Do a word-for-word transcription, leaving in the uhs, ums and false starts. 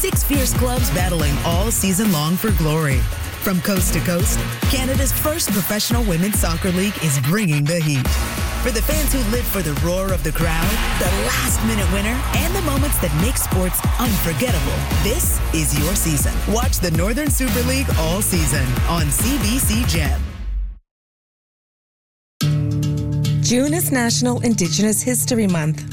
Six fierce clubs battling all season long for glory. From coast to coast, Canada's first professional women's soccer league is bringing the heat. For the fans who live for the roar of the crowd, the last-minute winner, and the moments that make sports unforgettable, this is your season. Watch the Northern Super League all season on C B C Gem. June is National Indigenous History Month.